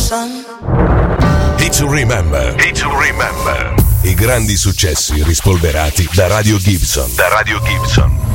sun. Hit to Remember. Hit to Remember. I grandi successi rispolverati da Radio Gibson. Da Radio Gibson.